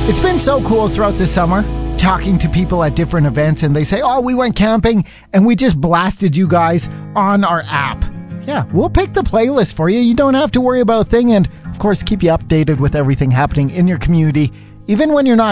It's been so cool throughout the summer talking to people at different events, and they say, oh, we went camping and we just blasted you guys on our app. Yeah, we'll pick the playlist for you. You don't have to worry about a thing, and of course keep you updated with everything happening in your community, even when you're not